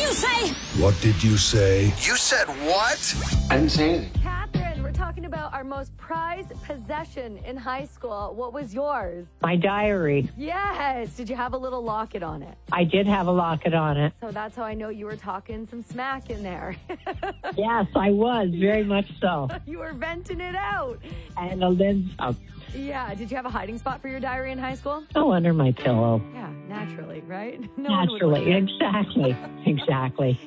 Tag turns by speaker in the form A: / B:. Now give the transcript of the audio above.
A: you say?
B: What did you say?
C: You said what?
D: I didn't say anything.
E: Catherine, we're talking about our most prized possession in high school. What was yours?
F: My diary.
E: Yes. Did you have a little locket on it?
F: I did have a locket on it.
E: So that's how I know you were talking some smack in there.
F: Yes, I was, very much so.
E: You were venting it out.
F: And a lens up.
E: Yeah. Did you have a hiding spot for your diary in high school?
F: Oh, under my pillow.
E: Yeah, naturally, right? No one would
F: Naturally,
E: look at it.
F: exactly.